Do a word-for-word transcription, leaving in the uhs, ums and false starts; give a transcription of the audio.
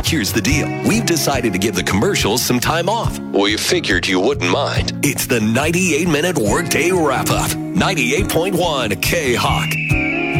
Here's the deal. We've decided to give the commercials some time off. We figured you wouldn't mind. It's the ninety-eight minute Workday Wrap-Up. ninety-eight point one K-Hawk.